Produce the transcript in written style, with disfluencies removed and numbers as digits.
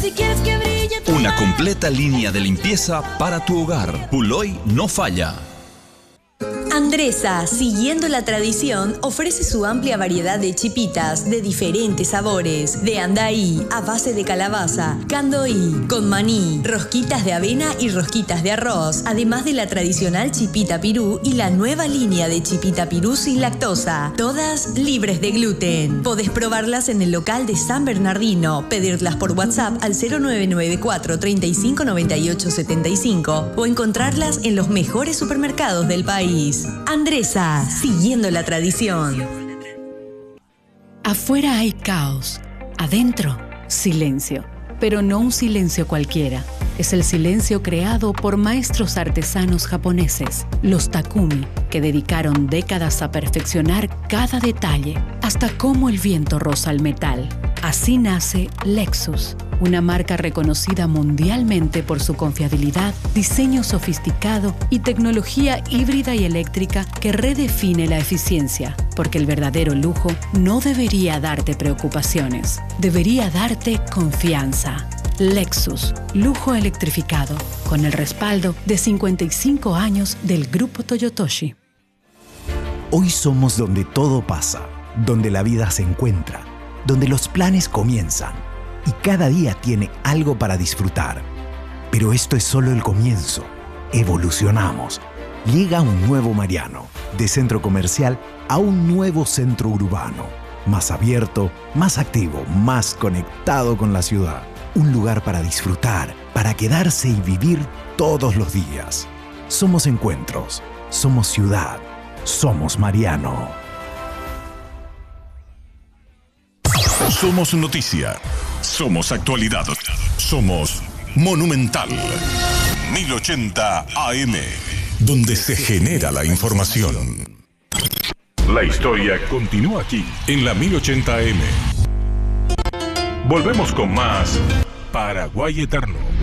Si quieres que brille tu Una completa línea de limpieza para tu hogar. Puloy no falla. Andresa, siguiendo la tradición, ofrece su amplia variedad de chipitas de diferentes sabores, de andaí, a base de calabaza, candoí, con maní, rosquitas de avena y rosquitas de arroz, además de la tradicional chipita pirú y la nueva línea de chipita pirú sin lactosa, todas libres de gluten. Podés probarlas en el local de San Bernardino, pedirlas por WhatsApp al 0994 35 98 75 o encontrarlas en los mejores supermercados del país. Andresa, siguiendo la tradición. Afuera hay caos, adentro silencio, pero no un silencio cualquiera. Es el silencio creado por maestros artesanos japoneses, los Takumi, que dedicaron décadas a perfeccionar cada detalle, hasta cómo el viento roza el metal. Así nace Lexus, una marca reconocida mundialmente por su confiabilidad, diseño sofisticado y tecnología híbrida y eléctrica que redefine la eficiencia, porque el verdadero lujo no debería darte preocupaciones, debería darte confianza. Lexus, lujo electrificado, con el respaldo de 55 años del Grupo Toyotoshi. Hoy somos donde todo pasa, donde la vida se encuentra, donde los planes comienzan y cada día tiene algo para disfrutar. Pero esto es solo el comienzo. Evolucionamos. Llega un nuevo Mariano, de centro comercial a un nuevo centro urbano, más abierto, más activo, más conectado con la ciudad. Un lugar para disfrutar, para quedarse y vivir todos los días. Somos encuentros, somos ciudad, somos Mariano. Somos noticia, somos actualidad, somos Monumental 1080 AM, donde se genera la información. La historia continúa aquí, en la 1080 AM. Volvemos con más Paraguay Eterno.